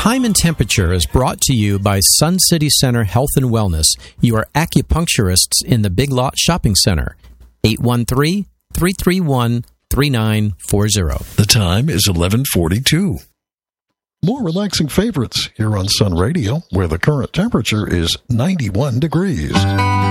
Time and Temperature is brought to you by Sun City Center Health and Wellness, your acupuncturists in the Big Lot Shopping Center. 813-331-3940. The time is 11:42. More relaxing favorites here on Sun Radio, where the current temperature is 91 degrees.